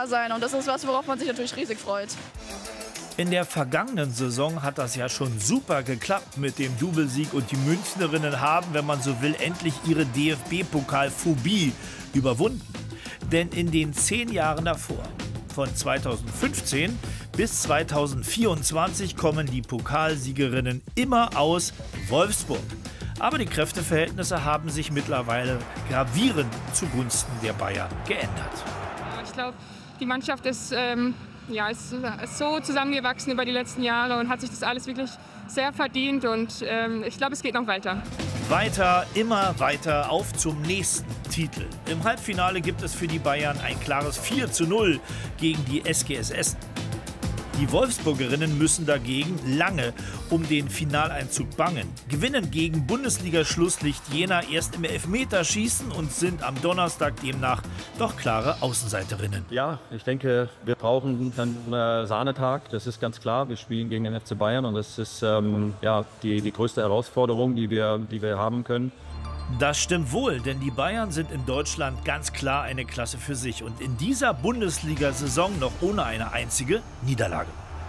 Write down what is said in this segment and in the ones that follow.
da sein. Und das ist was, worauf man sich natürlich riesig freut. In der vergangenen Saison hat das ja schon super geklappt mit dem Doublesieg und die Münchnerinnen haben, wenn man so will, endlich ihre DFB-Pokal-Phobie überwunden. Denn in den 10 Jahren davor, von 2015 bis 2024, kommen die Pokalsiegerinnen immer aus Wolfsburg. Aber die Kräfteverhältnisse haben sich mittlerweile gravierend zugunsten der Bayern geändert. Ich glaube, die Mannschaft ist so zusammengewachsen über die letzten Jahre und hat sich das alles wirklich sehr verdient. Und ich glaube, es geht noch weiter. Weiter, immer weiter, auf zum nächsten Titel. Im Halbfinale gibt es für die Bayern ein klares 4:0 gegen die SGS Essen. Die Wolfsburgerinnen müssen dagegen lange um den Finaleinzug bangen. Gewinnen gegen Bundesliga-Schlusslicht Jena erst im Elfmeterschießen und sind am Donnerstag demnach doch klare Außenseiterinnen. Ja, ich denke, wir brauchen einen Sahnetag, das ist ganz klar. Wir spielen gegen den FC Bayern und das ist die größte Herausforderung, die wir haben können. Das stimmt wohl, denn die Bayern sind in Deutschland ganz klar eine Klasse für sich und in dieser Bundesliga-Saison noch ohne eine einzige Niederlage.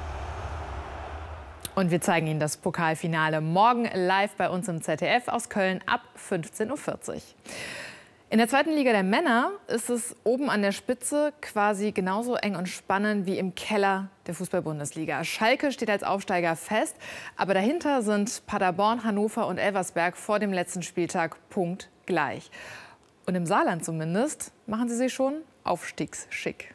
Und wir zeigen Ihnen das Pokalfinale morgen live bei uns im ZDF aus Köln ab 15:40 Uhr. In der zweiten Liga der Männer ist es oben an der Spitze quasi genauso eng und spannend wie im Keller der Fußball-Bundesliga. Schalke steht als Aufsteiger fest, aber dahinter sind Paderborn, Hannover und Elversberg vor dem letzten Spieltag punktgleich. Und im Saarland zumindest machen sie sich schon aufstiegsschick.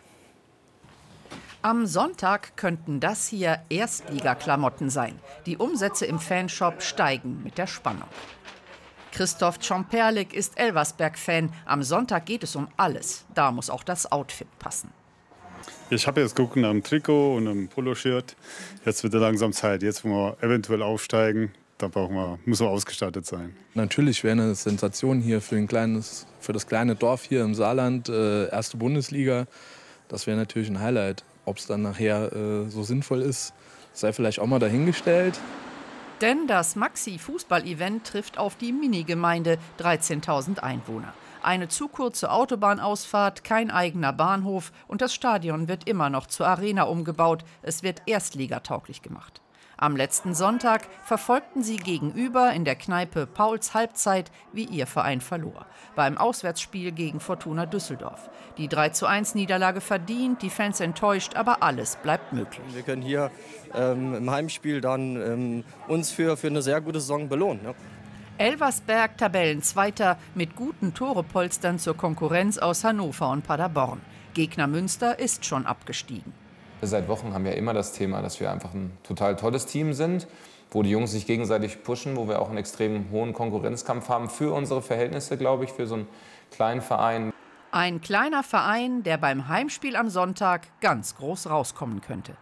Am Sonntag könnten das hier Erstligaklamotten sein. Die Umsätze im Fanshop steigen mit der Spannung. Christoph Czomperlik ist Elversberg-Fan. Am Sonntag geht es um alles. Da muss auch das Outfit passen. Ich habe jetzt geguckt nach einem Trikot und einem Poloshirt. Jetzt wird es langsam Zeit. Jetzt, wo wir eventuell aufsteigen, da müssen wir ausgestattet sein. Natürlich wäre eine Sensation hier für das kleine Dorf hier im Saarland, erste Bundesliga. Das wäre natürlich ein Highlight. Ob es dann nachher so sinnvoll ist, sei vielleicht auch mal dahingestellt. Denn das Maxi-Fußball-Event trifft auf die Minigemeinde, 13.000 Einwohner. Eine zu kurze Autobahnausfahrt, kein eigener Bahnhof und das Stadion wird immer noch zur Arena umgebaut. Es wird erstligatauglich gemacht. Am letzten Sonntag verfolgten sie gegenüber in der Kneipe Pauls Halbzeit, wie ihr Verein verlor. Beim Auswärtsspiel gegen Fortuna Düsseldorf. Die 3:1-Niederlage verdient, die Fans enttäuscht, aber alles bleibt möglich. Wir können hier im Heimspiel dann uns für eine sehr gute Saison belohnen. Ja. Elversberg Tabellenzweiter mit guten Torepolstern zur Konkurrenz aus Hannover und Paderborn. Gegner Münster ist schon abgestiegen. Seit Wochen haben wir immer das Thema, dass wir einfach ein total tolles Team sind, wo die Jungs sich gegenseitig pushen, wo wir auch einen extrem hohen Konkurrenzkampf haben für unsere Verhältnisse, glaube ich, für so einen kleinen Verein. Ein kleiner Verein, der beim Heimspiel am Sonntag ganz groß rauskommen könnte.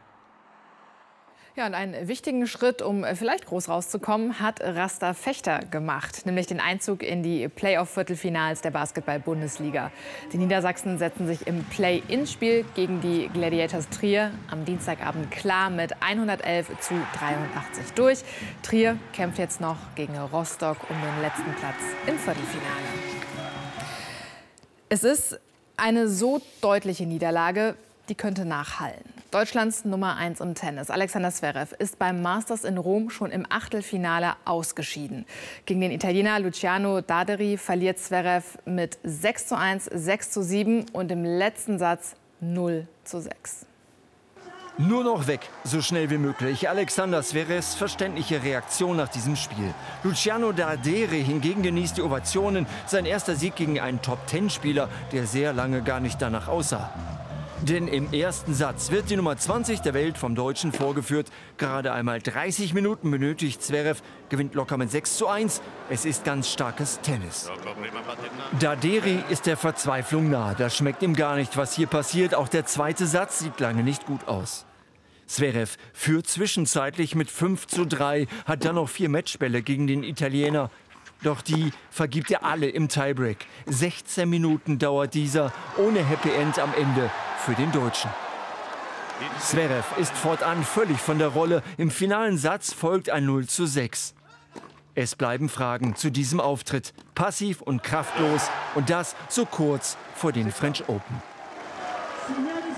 Ja, und einen wichtigen Schritt, um vielleicht groß rauszukommen, hat Rasta Fechter gemacht, nämlich den Einzug in die Playoff-Viertelfinals der Basketball-Bundesliga. Die Niedersachsen setzen sich im Play-In-Spiel gegen die Gladiators Trier am Dienstagabend klar mit 111:83 durch. Trier kämpft jetzt noch gegen Rostock um den letzten Platz im Viertelfinale. Es ist eine so deutliche Niederlage, die könnte nachhallen. Deutschlands Nummer 1 im Tennis, Alexander Zverev, ist beim Masters in Rom schon im Achtelfinale ausgeschieden. Gegen den Italiener Luciano Daderi verliert Zverev mit 6:1, 6:7 und im letzten Satz 0:6. Nur noch weg, so schnell wie möglich. Alexander Zverevs verständliche Reaktion nach diesem Spiel. Luciano Daderi hingegen genießt die Ovationen. Sein erster Sieg gegen einen Top-10-Spieler, der sehr lange gar nicht danach aussah. Denn im ersten Satz wird die Nummer 20 der Welt vom Deutschen vorgeführt. Gerade einmal 30 Minuten benötigt Zverev, gewinnt locker mit 6:1. Es ist ganz starkes Tennis. Daderi ist der Verzweiflung nahe. Das schmeckt ihm gar nicht, was hier passiert. Auch der zweite Satz sieht lange nicht gut aus. Zverev führt zwischenzeitlich mit 5:3, hat dann noch 4 Matchbälle gegen den Italiener. Doch die vergibt er alle im Tiebreak. 16 Minuten dauert dieser, ohne Happy End am Ende für den Deutschen. Zverev ist fortan völlig von der Rolle. Im finalen Satz folgt ein 0:6. Es bleiben Fragen zu diesem Auftritt. Passiv und kraftlos. Und das so kurz vor den French Open.